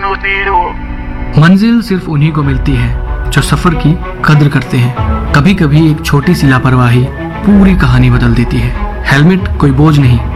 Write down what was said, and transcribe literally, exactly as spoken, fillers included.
मंजिल सिर्फ उन्हीं को मिलती है जो सफर की कद्र करते हैं। कभी कभी एक छोटी सी लापरवाही पूरी कहानी बदल देती है। हेलमेट कोई बोझ नहीं,